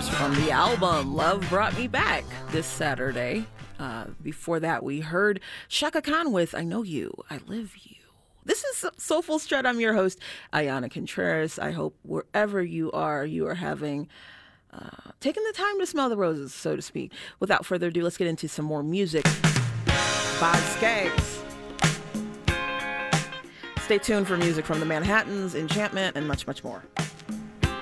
Tears from the album Love Brought Me Back this Saturday. Before that, we heard Chaka Khan with I Know You, I Live You. This is Soulful Strut. I'm your host, Ayana Contreras. I hope wherever you are having taken the time to smell the roses, so to speak. Without further ado, let's get into some more music by Skaggs. Stay tuned for music from the Manhattans, Enchantment, and much, much more.